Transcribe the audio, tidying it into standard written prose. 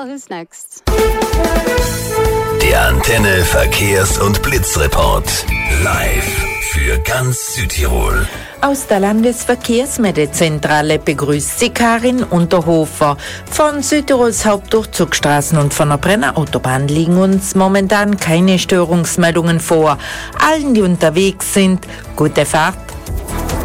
What is next? Der Antenne Verkehrs- und Blitzreport. Live für ganz Südtirol. Aus der Landesverkehrsmeldezentrale begrüßt sie Karin Unterhofer. Von Südtirols Hauptdurchzugsstraßen und von der Brenner Autobahn liegen uns momentan keine Störungsmeldungen vor. Allen, die unterwegs sind, gute Fahrt